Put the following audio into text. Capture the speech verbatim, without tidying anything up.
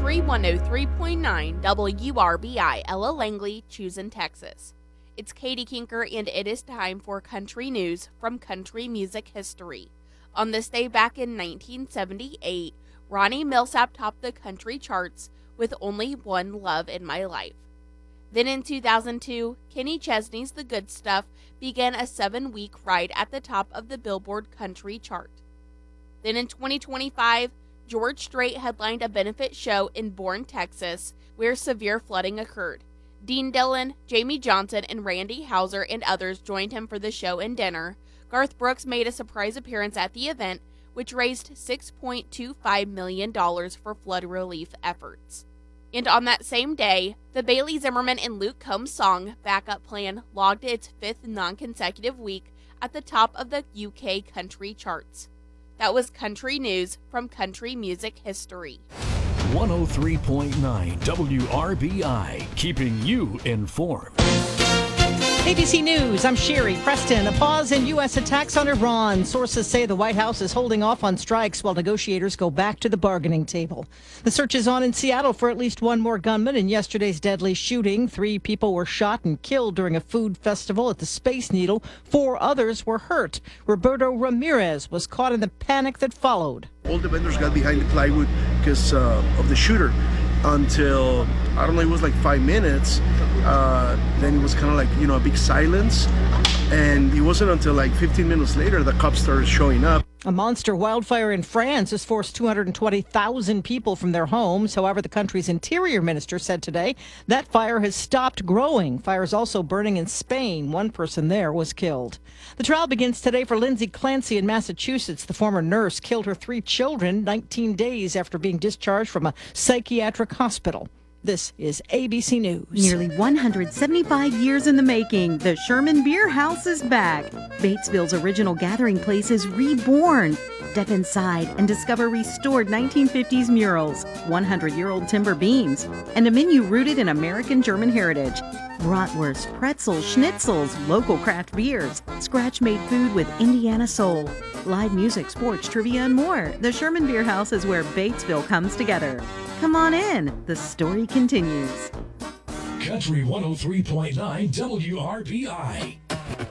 Country one oh three point nine W R B I, Ella Langley, Choosing, Texas. It's Katie Kinker, and it is time for country news from country music history. On this day back in nineteen seventy-eight, Ronnie Milsap topped the country charts with Only One Love in My Life. Then in two thousand two, Kenny Chesney's The Good Stuff began a seven-week ride at the top of the Billboard Country chart. Then in twenty twenty-five, George Strait headlined a benefit show in Bourne, Texas, where severe flooding occurred. Dean Dillon, Jamie Johnson, and Randy Houser and others joined him for the show and dinner. Garth Brooks made a surprise appearance at the event, which raised six point two five million dollars for flood relief efforts. And on that same day, the Bailey Zimmerman and Luke Combs song, Backup Plan, logged its fifth non-consecutive week at the top of the U K country charts. That was country news from country music history. one oh three point nine W R B I, keeping you informed. A B C News, I'm Sherry Preston. A pause in U S attacks on Iran. Sources say the White House is holding off on strikes while negotiators go back to the bargaining table. The search is on in Seattle for at least one more gunman in yesterday's deadly shooting. Three people were shot and killed during a food festival at the Space Needle. Four others were hurt. Roberto Ramirez was caught in the panic that followed. All the vendors got behind the plywood because uh, of the shooter until, I don't know, it was like five minutes. Uh, then it was kind of like, you know, a big silence. And it wasn't until like fifteen minutes later the cops started showing up. A monster wildfire in France has forced two hundred twenty thousand people from their homes. However, the country's interior minister said today that fire has stopped growing. Fire is also burning in Spain. One person there was killed. The trial begins today for Lindsay Clancy in Massachusetts. The former nurse killed her three children nineteen days after being discharged from a psychiatric hospital. This is A B C News. Nearly one hundred seventy-five years in the making, the Sherman Beer House is back. Batesville's original gathering place is reborn. Step inside and discover restored nineteen fifties murals, hundred-year-old timber beams, and a menu rooted in American German heritage. Bratwurst, pretzels, schnitzels, local craft beers, scratch-made food with Indiana soul, live music, sports, trivia, and more. The Sherman Beer House is where Batesville comes together. Come on in. The story continues. Country one oh three point nine W R B I.